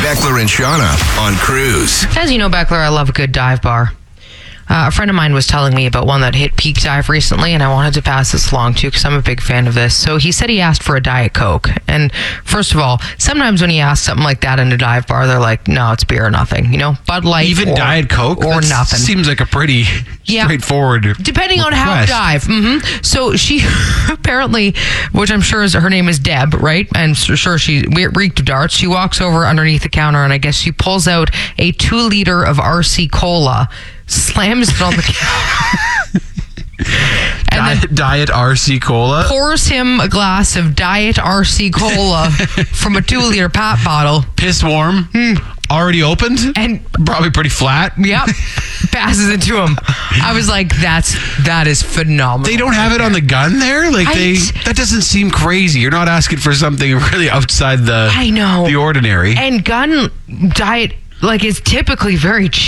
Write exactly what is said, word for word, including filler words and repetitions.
Beckler and Shauna on Cruise. As you know, Beckler, I love a good dive bar. Uh, a friend of mine was telling me about one that hit peak dive recently, and I wanted to pass this along too because I'm a big fan of this. So he said he asked for a Diet Coke. And first of all, sometimes when you ask something like that in a dive bar, they're like, no, it's beer or nothing. You know, Bud Light Even or, Diet Coke? or That nothing. Seems like a pretty Yeah. straightforward Depending on request. how dive. Mm-hmm. So she apparently, which I'm sure is her name is Deb, right? And so sure she reeked of darts. She walks over underneath the counter and I guess she pulls out a two liter of R C Cola, slams it on the counter. And Diet, then Diet R C Cola? pours him a glass of Diet R C Cola from a two liter pop bottle. Piss warm? Already opened? And Probably pretty flat? yep, passes it to him. I was like, that's that is phenomenal. They don't have it on the gun there? Like they I- that doesn't seem crazy. You're not asking for something really outside the I know. the ordinary. And gun diet like is typically very cheap.